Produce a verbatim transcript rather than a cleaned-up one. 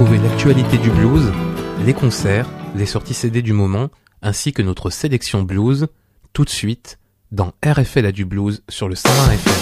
Retrouvez l'actualité du blues, les concerts, les sorties C D du moment, ainsi que notre sélection blues, tout de suite, dans R F L A du blues sur le cent un F M.